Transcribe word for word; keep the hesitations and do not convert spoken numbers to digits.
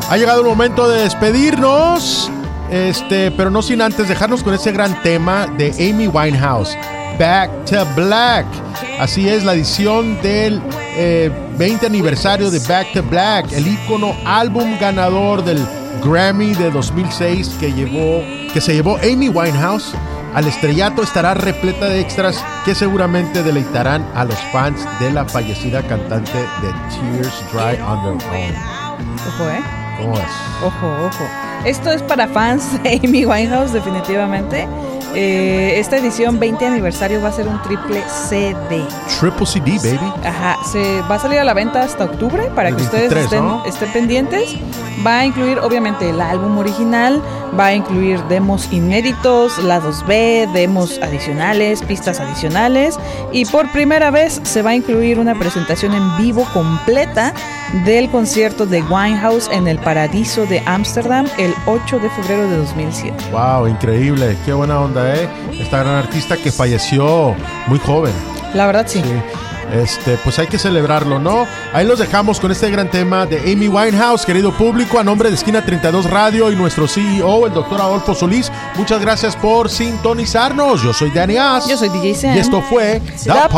Ha llegado el momento de despedirnos, este, pero no sin antes dejarnos con ese gran tema de Amy Winehouse, Back to Black. Así es, la edición del eh, veinte aniversario de Back to Black, el ícono álbum ganador del Grammy de dos mil seis que llevó, que se llevó Amy Winehouse al estrellato, estará repleta de extras que seguramente deleitarán a los fans de la fallecida cantante de Tears Dry on Their Own. Ojo, ¿eh? ¿Cómo es? Ojo, ojo. Esto es para fans de Amy Winehouse, definitivamente. Eh, esta edición veinte aniversario va a ser un triple C D. Triple C D, baby. Ajá, se va a salir a la venta hasta octubre para el que veintitrés, ustedes estén, ¿no? estén pendientes. Va a incluir obviamente el álbum original, va a incluir demos inéditos, lados B, demos adicionales, pistas adicionales, y por primera vez se va a incluir una presentación en vivo completa del concierto de Winehouse en el Paradiso de Ámsterdam el ocho de febrero de dos mil siete. Wow, increíble, qué buena onda, ¿eh? Esta gran artista que falleció muy joven. La verdad sí. Sí. Este, pues hay que celebrarlo, ¿no? Ahí los dejamos con este gran tema de Amy Winehouse, querido público, a nombre de Esquina treinta y dos Radio y nuestro C E O, el doctor Adolfo Solís. Muchas gracias por sintonizarnos. Yo soy Danny As. Yo soy D J Sam. Y esto fue The